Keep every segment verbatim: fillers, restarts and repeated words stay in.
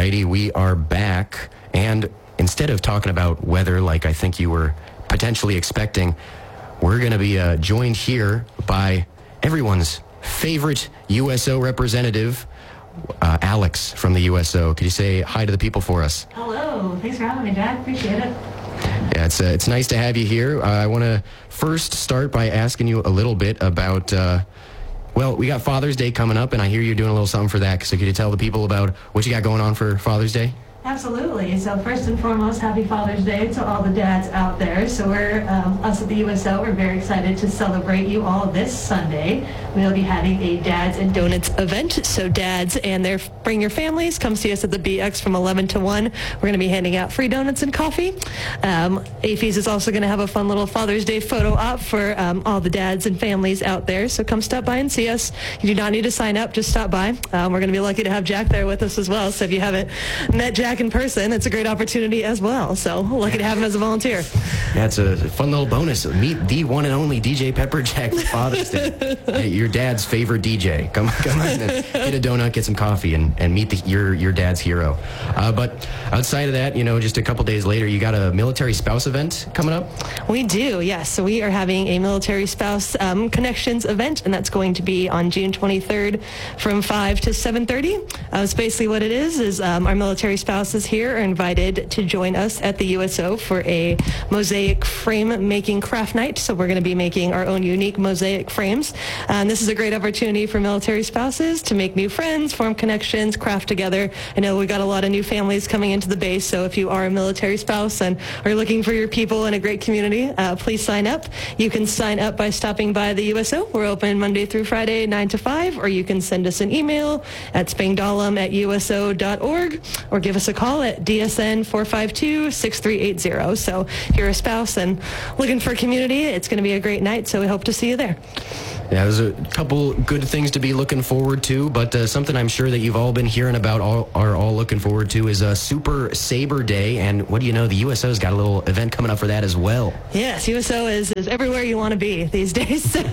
Alrighty, we are back, and instead of talking about weather like I think you were potentially expecting, we're going to be uh, joined here by everyone's favorite U S O representative, uh, Alex from the U S O. Could you say hi to the people for us? Hello. Thanks for having me, Jack. Appreciate it. Yeah, it's, uh, it's nice to have you here. Uh, I want to first start by asking you a little bit about, uh, well, we got Father's Day coming up, and I hear you're doing a little something for that. So could you tell the people about what you got going on for Father's Day? Absolutely. So first and foremost, happy Father's Day to all the dads out there. So we're, um, us at the U S O, we're very excited to celebrate you all this Sunday. We'll be having a Dads and Donuts event. So dads and their bring your families. Come see us at the B X from eleven to one. We're going to be handing out free donuts and coffee. Um, A F E S is also going to have a fun little Father's Day photo op for um, all the dads and families out there. So come stop by and see us. You do not need to sign up. Just stop by. Um, we're going to be lucky to have Jack there with us as well. So if you haven't met Jack in person, it's a great opportunity as well. So lucky to have him as a volunteer. Yeah, it's a fun little bonus. Meet the one and only D J Pepperjack for Father's Day. Hey, your dad's favorite D J. Come, come on and get a donut, get some coffee, and, and meet the, your your dad's hero. Uh, but outside of that, you know, just a couple days later, you got a military spouse event coming up? We do, yes. So we are having a military spouse um, connections event, and that's going to be on June twenty-third from five to seven thirty. Uh, it's basically what it is, is um, our military spouses here are invited to join us at the U S O for a mosaic frame making craft night. So we're going to be making our own unique mosaic frames. And this is a great opportunity for military spouses to make new friends, form connections, craft together. I know we got a lot of new families coming into the base, so if you are a military spouse and are looking for your people in a great community, uh, please sign up. You can sign up by stopping by the U S O. We're open Monday through Friday, nine to five, or you can send us an email at spangdahlem at U S O dot org or give us a call at D S N four five two, six three eight zero. So if you're a spouse and looking for a community, it's going to be a great night, so we hope to see you there. Yeah, there's a couple good things to be looking forward to, but uh, something I'm sure that you've all been hearing about, all are all looking forward to, is a Super Saber Day. And what do you know, the U S O's got a little event coming up for that as well. Yes, U S O is, is everywhere you want to be these days. So,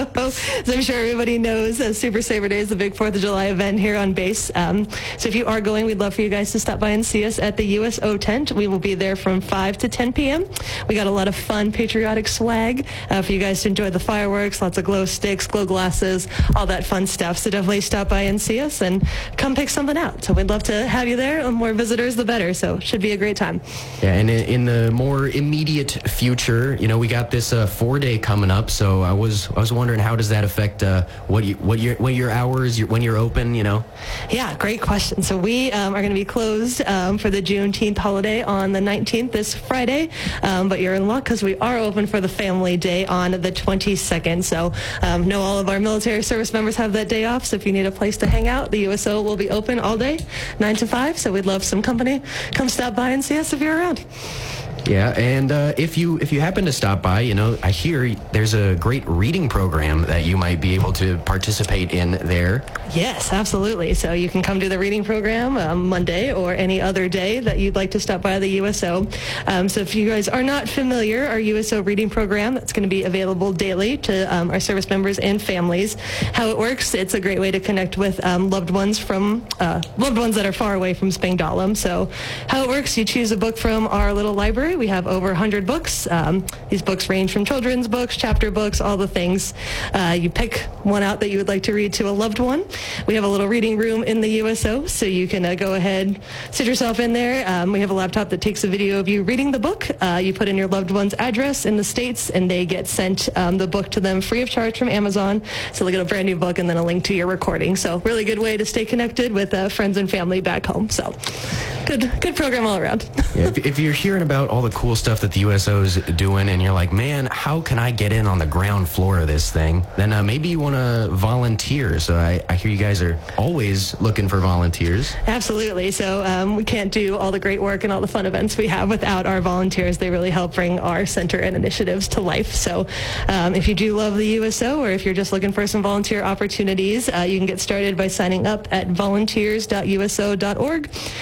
so I'm sure everybody knows uh, Super Saber Day is the big fourth of July event here on base. Um, so if you are going, we'd love for you guys to stop by and see us at the U S O tent. We will be there from five to ten p.m. We got a lot of fun patriotic swag uh, for you guys to enjoy the fireworks, lots of glow sticks, glow glasses, all that fun stuff. So definitely stop by and see us and come pick something out. So we'd love to have you there. The more visitors, the better. So it should be a great time. Yeah, and in the more immediate future, you know, we got this uh, four day coming up. So I was I was wondering, how does that affect uh, what you, what your what your hours, your, when you're open? You know. Yeah, great question. So we um, are going to be closed um, for the Juneteenth holiday on the nineteenth, this Friday. Um, but you're in luck because we are open for the Family Day on the twenty-second. So um, know all of our military service members have that day off. So if you need a place to hang out, the U S O will be open all day, nine to five. So we'd love some company. Come stop by and see us if you're around. Yeah, and uh, if you if you happen to stop by, you know, I hear there's a great reading program that you might be able to participate in there. Yes, absolutely. So you can come to the reading program um, Monday or any other day that you'd like to stop by the U S O. Um, so if you guys are not familiar, our U S O reading program, that's going to be available daily to um, our service members and families. How it works, it's a great way to connect with um, loved ones from uh, loved ones that are far away from Spangdahlem. So how it works, you choose a book from our little library. We have over one hundred books. Um, these books range from children's books, chapter books, all the things. Uh, you pick one out that you would like to read to a loved one. We have a little reading room in the U S O, so you can uh, go ahead, sit yourself in there. Um, we have a laptop that takes a video of you reading the book. Uh, you put in your loved one's address in the States, and they get sent um, the book to them free of charge from Amazon. So they get a brand new book and then a link to your recording. So really good way to stay connected with uh, friends and family back home. So good good program all around. Yeah, if, if you're hearing about all the cool stuff that the U S O is doing and you're like, man, how can I get in on the ground floor of this thing? Then uh, maybe you want to volunteer. So I, I hear you guys are always looking for volunteers. Absolutely. So um, we can't do all the great work and all the fun events we have without our volunteers. They really help bring our center and initiatives to life. So um, if you do love the U S O, or if you're just looking for some volunteer opportunities, uh, you can get started by signing up at volunteers dot U S O dot org. Then you come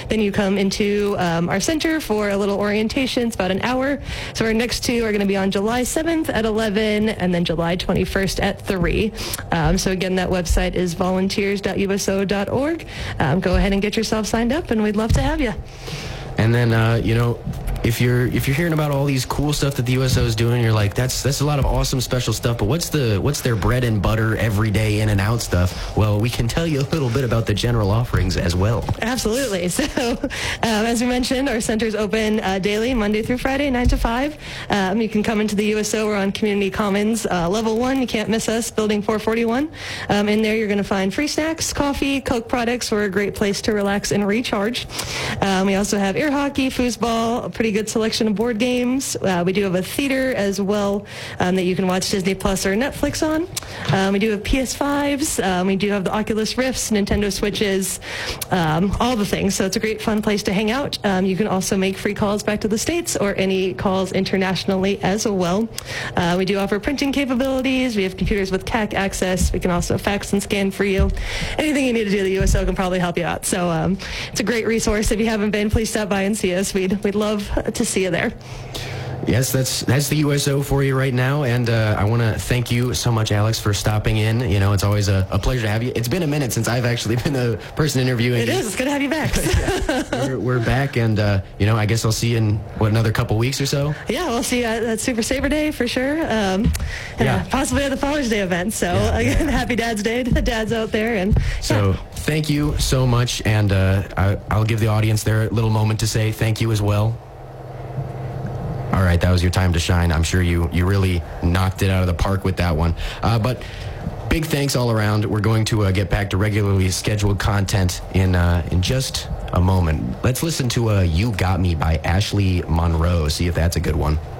come into um, our center for a little orientation. It's about an hour. So our next two are going to be on July seventh at eleven and then July twenty-first at three. Um, so again, that website is volunteers dot U S O dot org. Um, go ahead and get yourself signed up, and we'd love to have you. And then, uh, you know, if you're if you're hearing about all these cool stuff that the U S O is doing, you're like, that's that's a lot of awesome special stuff. But what's the what's their bread and butter everyday in and out stuff? Well, we can tell you a little bit about the general offerings as well. Absolutely. So, um, as we mentioned, our center's open uh, daily, Monday through Friday, nine to five. Um, you can come into the U S O. We're on Community Commons, uh, level one. You can't miss us, building four forty-one. Um, in there, you're going to find free snacks, coffee, Coke products. We're a great place to relax and recharge. Um, we also have air hockey, foosball, a pretty good selection of board games. Uh, we do have a theater as well um, that you can watch Disney Plus or Netflix on. Um, we do have P S fives. Um, we do have the Oculus Rifts, Nintendo Switches, um, all the things. So it's a great, fun place to hang out. Um, you can also make free calls back to the States or any calls internationally as well. Uh, we do offer printing capabilities. We have computers with C A C access. We can also fax and scan for you. Anything you need to do, the U S O can probably help you out. So um, it's a great resource. If you haven't been, please stop by and see us. We'd, we'd love to see you there. Yes, that's that's the U S O for you right now, and uh, I want to thank you so much, Alex, for stopping in. You know, it's always a, a pleasure to have you. It's been a minute since I've actually been the person interviewing It you. is. It's good to have you back. we're, we're back, and, uh, you know, I guess I'll see you in, what, another couple weeks or so? Yeah, we'll see you at, at Super Sabre Day for sure. Um, yeah. Uh, possibly at the Father's Day event. So, yeah, again, yeah. happy Dad's Day to the dads out there. And So, yeah. thank you so much, and uh, I, I'll give the audience their little moment to say thank you as well. All right, that was your time to shine. I'm sure you, you really knocked it out of the park with that one. Uh, but big thanks all around. We're going to uh, get back to regularly scheduled content in uh, in just a moment. Let's listen to uh, You Got Me by Ashley Monroe, see if that's a good one.